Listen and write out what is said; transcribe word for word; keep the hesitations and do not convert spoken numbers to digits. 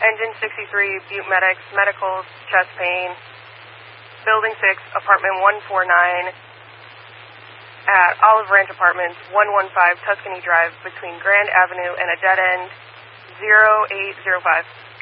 Engine sixty-three, Butte Medics, Medicals, Chest Pain, Building six, Apartment one forty-nine, at Olive Ranch Apartments, one fifteen Tuscany Drive, between Grand Avenue and a dead end, zero eight zero five.